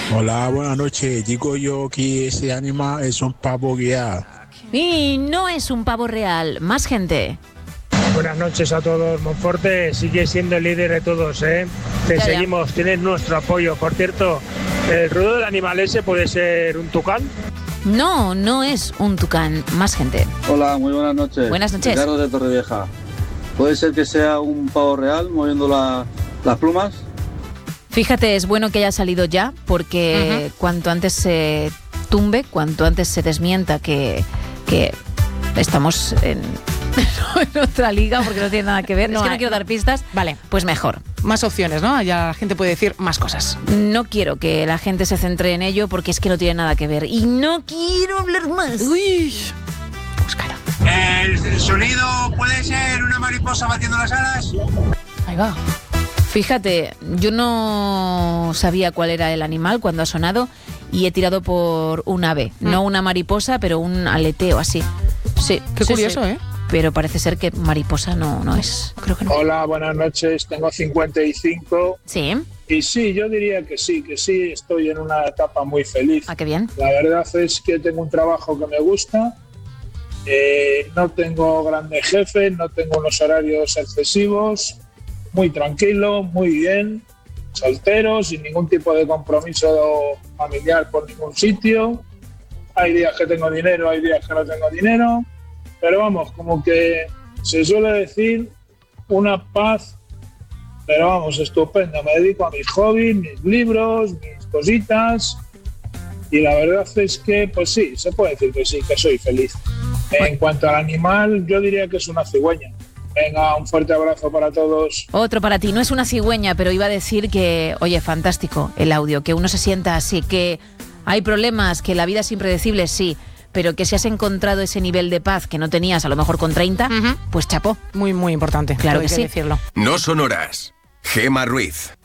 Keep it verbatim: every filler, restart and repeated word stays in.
Hola, buenas noches. Digo yo que ese animal es un pavo real. Y no es un pavo real. Más gente. Buenas noches a todos. Monforte sigue siendo el líder de todos, ¿eh? Te Ya, ya. seguimos, tienes nuestro apoyo. Por cierto, ¿el ruido del animal ese puede ser un tucán? No, no es un tucán. Más gente. Hola, muy buenas noches. Buenas noches. Ricardo de Torrevieja. ¿Puede ser que sea un pavo real moviendo la- las plumas? Fíjate, es bueno que haya salido ya, porque uh-huh. cuanto antes se tumbe, cuanto antes se desmienta que, que estamos en, en otra liga, porque no tiene nada que ver. No, es que no quiero dar pistas. Vale. Pues mejor. Más opciones, ¿no? Ya la gente puede decir más cosas. No quiero que la gente se centre en ello, porque es que no tiene nada que ver. Y no quiero hablar más. Uy. Búscalo. ¿El, el sonido puede ser una mariposa batiendo las alas? Ahí va. Fíjate, yo no sabía cuál era el animal cuando ha sonado y he tirado por un ave. Mm. No una mariposa, pero un aleteo así. Sí. Qué sí, curioso, sí. ¿eh? Pero parece ser que mariposa no, no es. Creo que no. Hola, buenas noches. Tengo cincuenta y cinco. Sí. Y sí, yo diría que sí, que sí, estoy en una etapa muy feliz. Ah, qué bien. La verdad es que tengo un trabajo que me gusta. Eh, no tengo grandes jefes, no tengo unos horarios excesivos. Muy tranquilo, muy bien, soltero, sin ningún tipo de compromiso familiar por ningún sitio. Hay días que tengo dinero, hay días que no tengo dinero, pero vamos, como que se suele decir una paz, pero vamos, estupendo. Me dedico a mis hobbies, mis libros, mis cositas, y la verdad es que, pues sí, se puede decir que sí, que soy feliz. En cuanto al animal, yo diría que es una cigüeña. Venga, un fuerte abrazo para todos. Otro para ti. No es una cigüeña, pero iba a decir que, oye, fantástico el audio, que uno se sienta así, que hay problemas, que la vida es impredecible, sí, pero que si has encontrado ese nivel de paz que no tenías a lo mejor con treinta, uh-huh. pues chapó. Muy, muy importante. Claro que sí. sí. Decirlo. No son horas. Gema Ruiz.